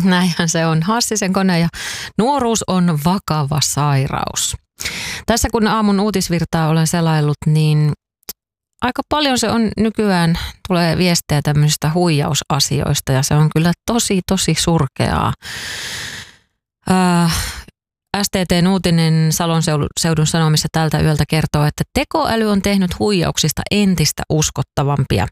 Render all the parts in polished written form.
Näinhän se on. Hassisen kone ja nuoruus on vakava sairaus. Tässä kun aamun uutisvirtaa olen selaillut, niin aika paljon se on nykyään, tulee viestejä tämmöisistä huijausasioista ja se on kyllä tosi surkeaa. STT:n uutinen Salon seudun Sanomissa tältä yöltä kertoo, että tekoäly on tehnyt huijauksista entistä uskottavampia.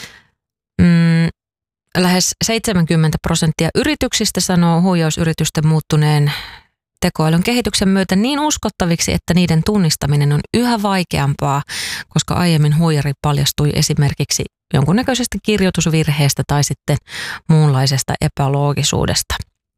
Lähes 70% yrityksistä sanoo huijausyritysten muuttuneen tekoälyn kehityksen myötä niin uskottaviksi, että niiden tunnistaminen on yhä vaikeampaa, koska aiemmin huijari paljastui esimerkiksi jonkunnäköisestä kirjoitusvirheestä tai sitten muunlaisesta epäloogisuudesta.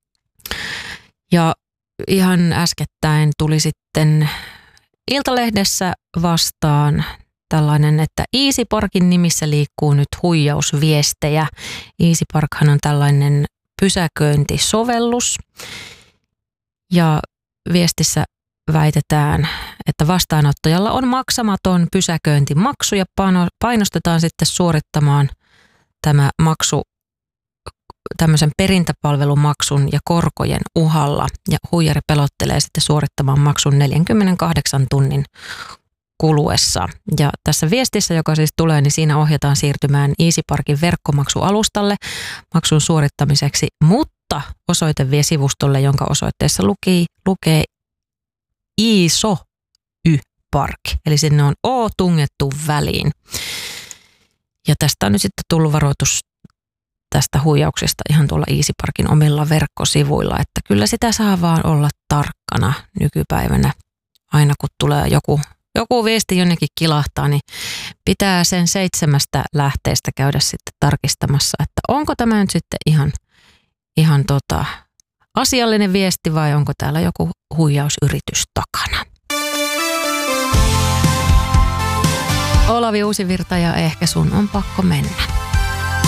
Ja ihan äskettäin tuli sitten Iltalehdessä vastaan tällainen, että EasyParkin nimissä liikkuu nyt huijausviestejä. EasyParkhan on tällainen pysäköintisovellus ja viestissä väitetään, että vastaanottajalla on maksamaton pysäköintimaksu ja painostetaan sitten suorittamaan tämä maksu tämmöisen perintäpalvelumaksun ja korkojen uhalla ja huijari pelottelee sitten suorittamaan maksun 48 tunnin kuluessa. Ja tässä viestissä, joka siis tulee, niin siinä ohjataan siirtymään EasyParkin verkkomaksualustalle maksun suorittamiseksi, mutta osoite vie sivustolle, jonka osoitteessa lukee ISO-Y-park, eli sinne on O tungettu väliin. Ja tästä on nyt sitten tullut varoitus tästä huijauksesta ihan tuolla EasyParkin omilla verkkosivuilla, että kyllä sitä saa vaan olla tarkkana nykypäivänä. Aina kun tulee joku viesti jonnekin kilahtaa, niin pitää sen 7 lähteestä käydä sitten tarkistamassa, että onko tämä nyt sitten ihan asiallinen viesti vai onko täällä joku huijausyritys takana. Olavi Uusivirta ja ehkä sun on pakko mennä.